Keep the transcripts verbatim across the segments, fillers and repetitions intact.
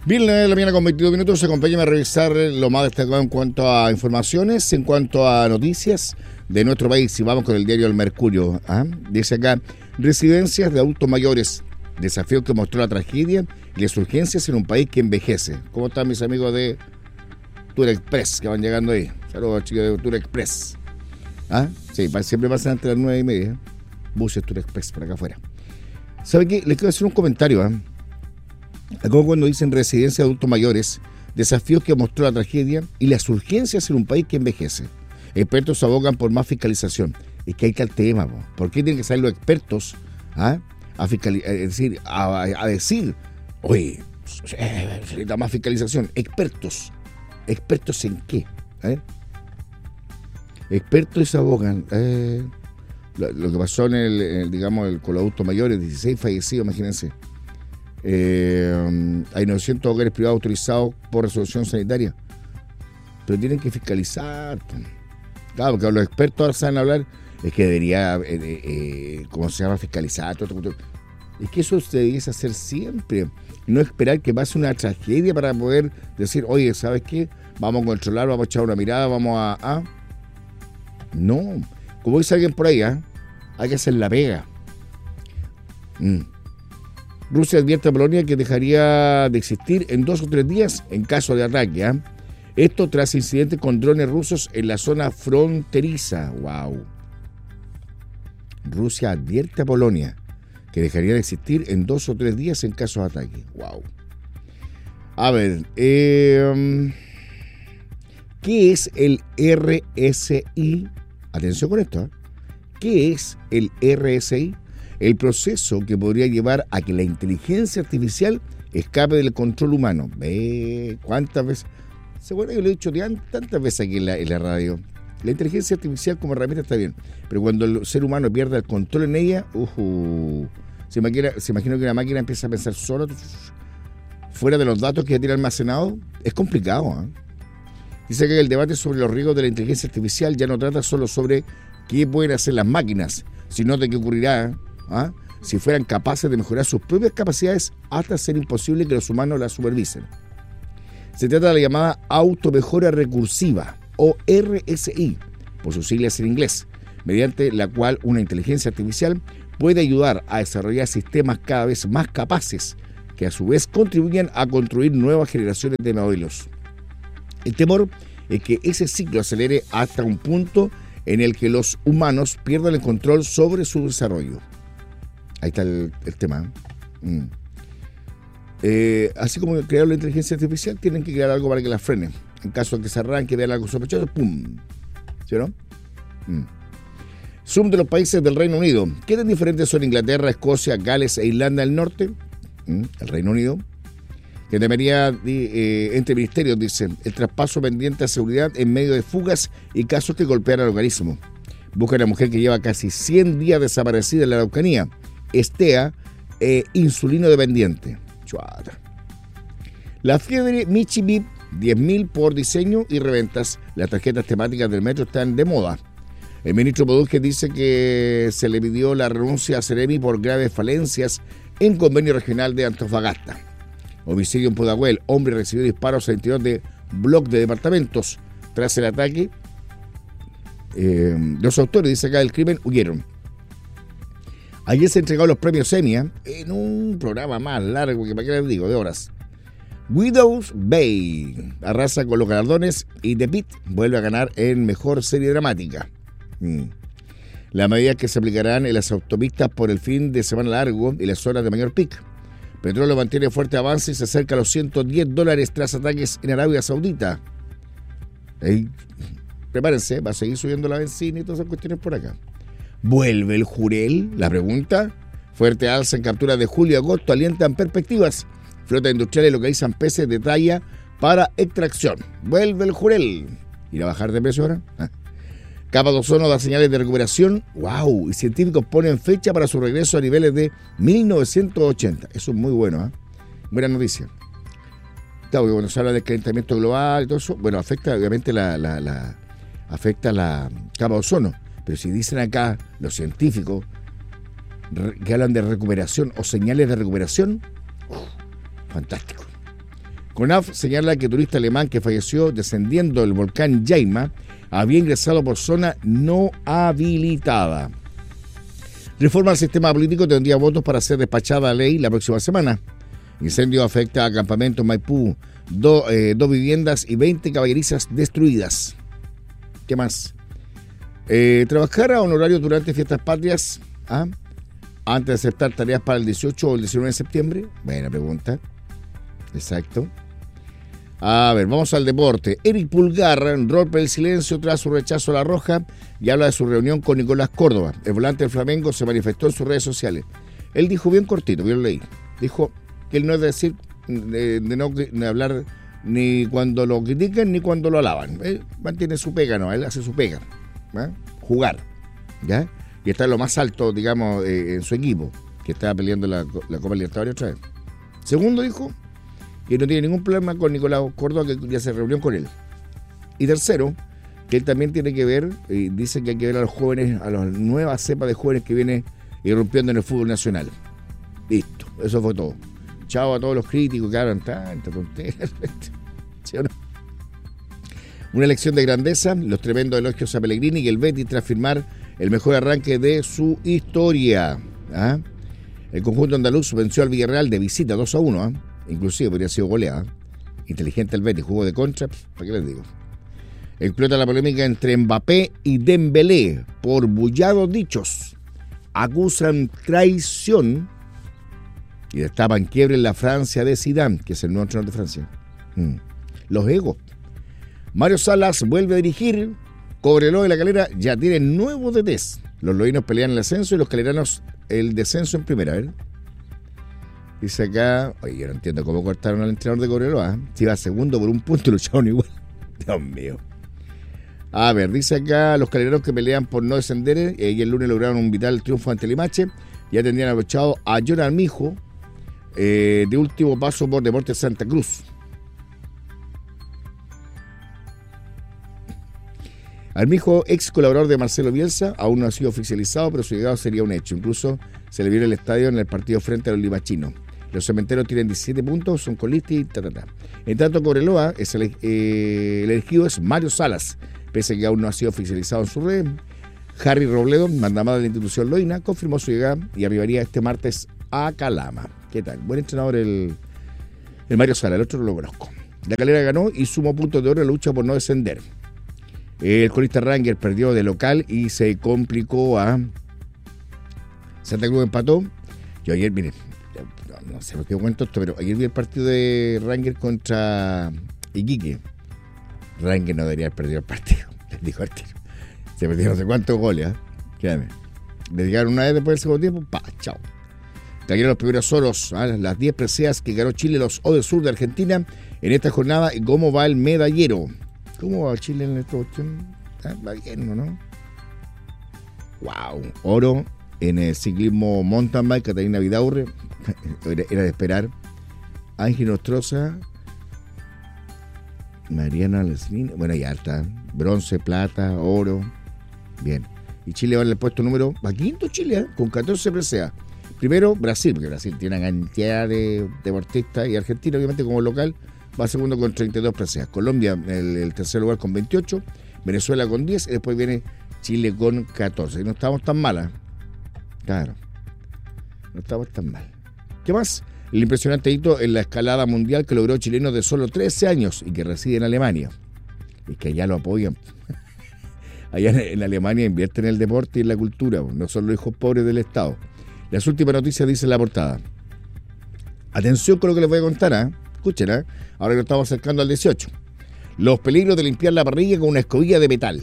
Bien, la mañana con veintidós minutos, acompáñame a revisar lo más destacado en cuanto a informaciones, en cuanto a noticias de nuestro país. Y vamos con el diario El Mercurio. ¿Ah? Dice acá, residencias de adultos mayores, desafío que mostró la tragedia y las urgencias en un país que envejece. ¿Cómo están mis amigos de Tour Express que van llegando ahí? Saludos chicos de Tour Express. ¿Ah? Sí, siempre pasan entre las nueve y media. Buses Tour Express por acá afuera. ¿Sabe qué? Les quiero hacer un comentario, ¿ah? ¿eh? Como cuando dicen residencia de adultos mayores, desafíos que mostró la tragedia y las urgencias en un país que envejece. Expertos abogan por más fiscalización. Es que ahí está el tema, ¿no? ¿Por qué tienen que salir los expertos ¿ah? a, fiscali- a, decir, a, a decir, oye, se necesita más fiscalización? Expertos. ¿Expertos en qué? ¿Eh? Expertos abogan. Eh, lo, lo que pasó en el, en el digamos, el, con los adultos mayores, dieciséis fallecidos, imagínense. Eh, hay novecientos hogares privados autorizados por resolución sanitaria, pero tienen que fiscalizar. Claro, porque los expertos ahora saben hablar, es que debería, eh, eh, ¿cómo se llama? Fiscalizar. Todo, todo. Es que eso se debiese hacer siempre, no esperar que pase una tragedia para poder decir, oye, ¿sabes qué? Vamos a controlar, vamos a echar una mirada, vamos a... a... No, como dice alguien por ahí, ¿eh? Hay que hacer la pega. Mm. Rusia advierte a Polonia que dejaría de existir en dos o tres días en caso de ataque. ¿eh? Esto tras incidentes con drones rusos en la zona fronteriza. ¡Wow! Rusia advierte a Polonia que dejaría de existir en dos o tres días en caso de ataque. ¡Wow! A ver, eh, ¿qué es el R S I? Atención con esto. ¿eh? ¿Qué es el R S I? El proceso que podría llevar a que la inteligencia artificial escape del control humano. ¿Ve cuántas veces? Seguro que lo he dicho tantas veces aquí en la, en la radio. La inteligencia artificial como herramienta está bien, pero cuando el ser humano pierde el control en ella, uh, se, imagina, se imagina que una máquina empieza a pensar sola, fuera de los datos que ya tiene almacenados, es complicado. ¿eh? Dice que el debate sobre los riesgos de la inteligencia artificial ya no trata solo sobre qué pueden hacer las máquinas, sino de qué ocurrirá ¿Ah? si fueran capaces de mejorar sus propias capacidades hasta ser imposible que los humanos las supervisen. Se trata de la llamada automejora recursiva, o R S I, por sus siglas en inglés, mediante la cual una inteligencia artificial puede ayudar a desarrollar sistemas cada vez más capaces, que a su vez contribuyen a construir nuevas generaciones de modelos. El temor es que ese ciclo acelere hasta un punto en el que los humanos pierdan el control sobre su desarrollo. Ahí está el, el tema. Mm. Eh, así como crearon la inteligencia artificial, tienen que crear algo para que la frenen. En caso de que se arranque, vean algo sospechoso, ¡pum! ¿Sí o no? Mm. Zoom de los países del Reino Unido. ¿Qué tan diferentes son Inglaterra, Escocia, Gales e Irlanda del Norte? Mm. El Reino Unido. Que debería, eh, entre ministerios, dicen, el traspaso pendiente a seguridad en medio de fugas y casos que golpean al organismo. Buscan a una mujer que lleva casi cien días desaparecida en la Araucanía. Estea, eh, insulino dependiente. Chuata. La fiebre Michi Bip, diez mil por diseño y reventas. Las tarjetas temáticas del metro están de moda. El ministro Poduzque dice que se le pidió la renuncia a Ceremi por graves falencias en convenio regional de Antofagasta. Homicidio en Pudahuel. Hombre recibió disparos al interior de bloc de departamentos. Tras el ataque, eh, los autores, dice acá, del crimen huyeron. Ayer se entregaron los premios Emmy en un programa más largo que para qué les digo, de horas. Widow's Bay arrasa con los galardones y The Pitt vuelve a ganar en mejor serie dramática. Mm. Las medidas que se aplicarán en las autopistas por el fin de semana largo y las horas de mayor pic. Petróleo mantiene fuerte avance y se acerca a los ciento diez dólares tras ataques en Arabia Saudita. Hey, prepárense, va a seguir subiendo la benzina y todas esas cuestiones por acá. ¿Vuelve el jurel? La pregunta. Fuerte alza en capturas de julio y agosto alientan perspectivas. Flotas industriales localizan peces de talla para extracción. ¿Vuelve el jurel? ¿Irá a bajar de precio ahora? Capa de ozono da señales de recuperación. ¡Wow! Y científicos ponen fecha para su regreso a niveles de mil novecientos ochenta. Eso es muy bueno, ¿eh? Buena noticia. Claro, que cuando se habla del calentamiento global y todo eso, bueno, afecta obviamente la, la, la, afecta la capa de ozono. Pero si dicen acá los científicos que hablan de recuperación o señales de recuperación, ¡uh! Fantástico. CONAF señala que el turista alemán que falleció descendiendo del volcán Yaima había ingresado por zona no habilitada. Reforma al sistema político tendría votos para ser despachada a ley la próxima semana. Incendio afecta a campamento Maipú, do, eh, dos viviendas y veinte caballerizas destruidas. ¿Qué más? Eh, trabajar a honorario durante fiestas patrias, ¿ah? Antes de aceptar tareas para el dieciocho o el diecinueve de septiembre. Buena pregunta. Exacto. A ver, vamos al deporte. Eric Pulgar rompe el silencio tras su rechazo a la roja y habla de su reunión con Nicolás Córdoba. El volante del Flamengo se manifestó en sus redes sociales. Él dijo bien cortito, bien lo leí. Dijo que él no es de decir, de, de no de hablar ni cuando lo critican ni cuando lo alaban. Él mantiene su pega, no, él hace su pega. ¿eh? Jugar, ¿ya? Y está en lo más alto, digamos, eh, en su equipo, que está peleando la, la Copa Libertadores otra vez. Segundo, dijo que no tiene ningún problema con Nicolás Córdoba, que ya se reunió con él. Y tercero, que él también tiene que ver, y dice que hay que ver a los jóvenes, a las nuevas cepas de jóvenes que vienen irrumpiendo en el fútbol nacional. Listo, eso fue todo. Chao a todos los críticos que hablan tanta tontería. ¿Sí o no? Una elección de grandeza, los tremendos elogios a Pellegrini y el Betis tras firmar el mejor arranque de su historia. ¿Ah? El conjunto andaluz venció al Villarreal de visita dos a uno, ¿ah? Inclusive podría haber sido goleada. Inteligente el Betis, jugó de contra, ¿para qué les digo? Explota la polémica entre Mbappé y Dembélé por bullados dichos. Acusan traición y destapan quiebre en la Francia de Zidane, que es el nuevo entrenador de Francia. Mm. Los egos. Mario Salas vuelve a dirigir. Cobreloa y La Calera ya tienen nuevos D Ts. Los loínos pelean el ascenso y los caleranos el descenso en primera, ¿ver? Dice acá, oye, yo no entiendo cómo cortaron al entrenador de Cobreloa. ¿eh? Si iba segundo por un punto y lucharon igual. Dios mío. A ver, dice acá, los caleranos que pelean por no descender eh, y el lunes lograron un vital triunfo ante Limache. Ya tendrían aprovechado a John Armijo eh, de último paso por Deportes Santa Cruz. Armijo, ex colaborador de Marcelo Bielsa, aún no ha sido oficializado, pero su llegado sería un hecho. Incluso se le vio en el estadio en el partido frente a los limachinos. Los cementeros tienen diecisiete puntos, son colistas y ta, ta, ta. En tanto, Cobreloa, es el, eh, el elegido es Mario Salas, pese a que aún no ha sido oficializado en su red. Harry Robledo, mandamado de la institución loína, confirmó su llegada y arribaría este martes a Calama. ¿Qué tal? Buen entrenador el, el Mario Salas, el otro no lo conozco. La Calera ganó y sumó puntos de oro en la lucha por no descender. El colista Ranger perdió de local y se complicó a Santa Cruz, empató. Yo ayer, miren, no, no sé por qué cuento esto, pero ayer vi el partido de Ranger contra Iquique. Ranger no debería haber perdido el partido, les dijo al tiro. Se perdieron no sé cuántos goles, ¿eh? Créanme. Le llegaron una vez después del segundo tiempo, pa, chao. Cayeron los primeros oros, ¿eh? Las diez preseas que ganó Chile, los O del Sur de Argentina, en esta jornada. ¿Y cómo va el medallero? ¿Cómo va Chile en esta cuestión? ¿Ah? Va bien, ¿no? Wow, oro en el ciclismo mountain bike, Catalina Vidaurre, era de esperar. Ángel Nostroza, Mariana Leslin, bueno, ya está. Bronce, plata, oro. Bien. Y Chile va en el puesto número, va quinto Chile, ¿eh? Con catorce preseas. Primero Brasil, porque Brasil tiene una cantidad de deportistas, y Argentina, obviamente, como local, va segundo con treinta y dos preseas. Colombia, el, el tercer lugar con veintiocho. Venezuela con diez. Y después viene Chile con catorce. Y no estamos tan malas. Claro. No estamos tan mal. ¿Qué más? El impresionante hito en la escalada mundial que logró chilenos de solo trece años y que reside en Alemania. Y que allá lo apoyan. Allá en Alemania invierten en el deporte y en la cultura. No son los hijos pobres del Estado. Las últimas noticias dicen la portada. Atención con lo que les voy a contar, ¿eh? Escuchen, ¿eh? Ahora que nos estamos acercando al dieciocho. Los peligros de limpiar la parrilla con una escobilla de metal.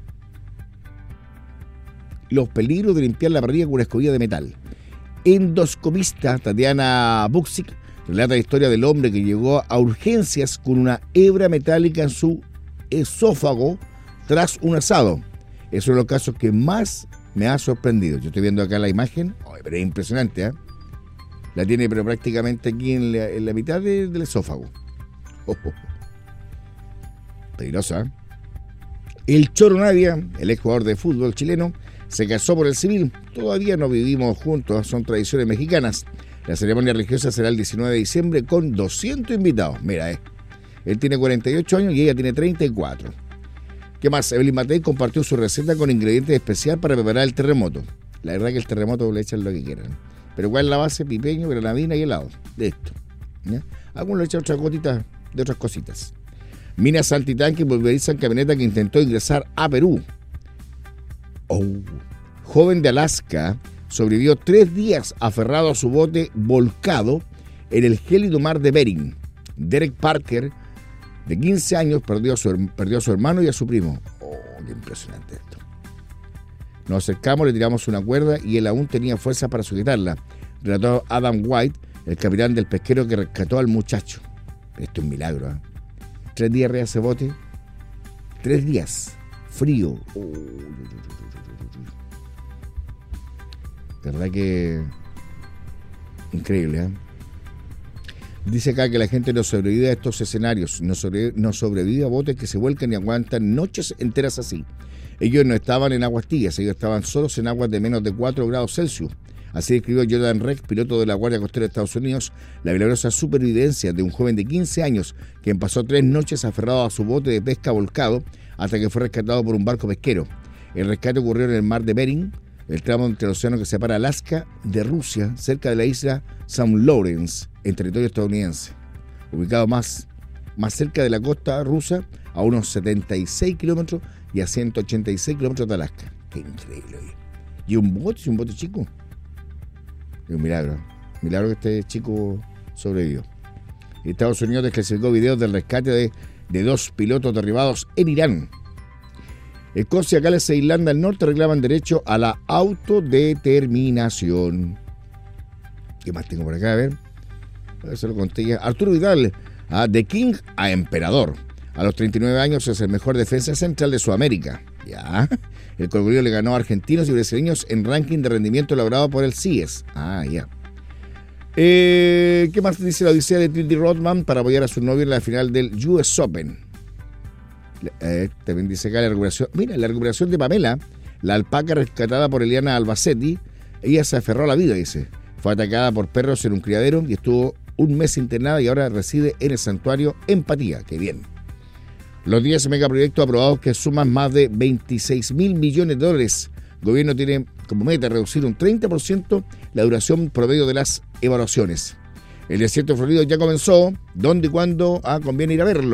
Los peligros de limpiar la parrilla con una escobilla de metal. Endoscopista Tatiana Buxic relata la historia del hombre que llegó a urgencias con una hebra metálica en su esófago tras un asado. Es uno de los casos que más me ha sorprendido. Yo estoy viendo acá la imagen, oh, pero es impresionante, ¿eh? La tiene pero prácticamente aquí en la, en la mitad de, del esófago. Oh, oh. Peligrosa, ¿eh? El Choro Navia, el exjugador de fútbol chileno, se casó por el civil. Todavía no vivimos juntos, son tradiciones mexicanas. La ceremonia religiosa será el diecinueve de diciembre con doscientos invitados. Mira, eh. Él tiene cuarenta y ocho años y ella tiene treinta y cuatro. ¿Qué más? Evelyn Matei compartió su receta con ingredientes especiales para preparar el terremoto. La verdad que el terremoto le echan lo que quieran. Pero ¿cuál es la base? Pipeño, granadina y helado. De esto. ¿Ya? Algunos le echan otras gotitas de otras cositas. Minas antitanque pulverizan camioneta que intentó ingresar a Perú. Oh. Joven de Alaska sobrevivió tres días aferrado a su bote volcado en el gélido mar de Bering. Derek Parker, de quince años, perdió a, su, perdió a su hermano y a su primo. Oh, qué impresionante esto. Nos acercamos, le tiramos una cuerda y él aún tenía fuerza para sujetarla, relató Adam White, el capitán del pesquero que rescató al muchacho. Esto es un milagro, ¿eh? Tres días arriba de ese bote. Tres días. Frío. Oh. Verdad que increíble, ¿eh? Dice acá que la gente no sobrevive a estos escenarios, no sobrevive, no sobrevive a botes que se vuelcan y aguantan noches enteras así. Ellos no estaban en aguas tibias, ellos estaban solos en aguas de menos de cuatro grados Celsius. Así describió Jordan Rex, piloto de la Guardia Costera de Estados Unidos, la milagrosa supervivencia de un joven de quince años quien pasó tres noches aferrado a su bote de pesca volcado hasta que fue rescatado por un barco pesquero. El rescate ocurrió en el mar de Bering, el tramo entre el océano que separa Alaska de Rusia, cerca de la isla Saint Lawrence, en territorio estadounidense. Ubicado más, más cerca de la costa rusa, a unos setenta y seis kilómetros y a ciento ochenta y seis kilómetros de Alaska. ¡Qué increíble! ¿Y un bote? ¿Un bote chico? Es un milagro. Milagro que este chico sobrevivió. Estados Unidos desclasificó videos del rescate de, de dos pilotos derribados en Irán. Escocia, Gales e Irlanda del Norte reclaman derecho a la autodeterminación. ¿Qué más tengo por acá? A ver. A ver, se lo conté ya. Arturo Vidal, a de King a emperador. A los treinta y nueve años es el mejor defensa central de Sudamérica. Ya. El Colocolino le ganó a argentinos y brasileños en ranking de rendimiento elaborado por el C I E S. Ah, ya. Eh, ¿Qué más dice la odisea de Tildy Rodman para apoyar a su novio en la final del U S Open? Eh, también dice acá la recuperación. Mira, la recuperación de Pamela, la alpaca rescatada por Eliana Albacetti. Ella se aferró a la vida, dice. Fue atacada por perros en un criadero y estuvo un mes internada y ahora reside en el santuario Empatía. ¡Qué bien! Los diez megaproyectos aprobados que suman más de veintiséis mil millones de dólares. El gobierno tiene como meta reducir un treinta por ciento la duración promedio de las evaluaciones. El desierto florido ya comenzó. ¿Dónde y cuándo? Ah, conviene ir a verlo.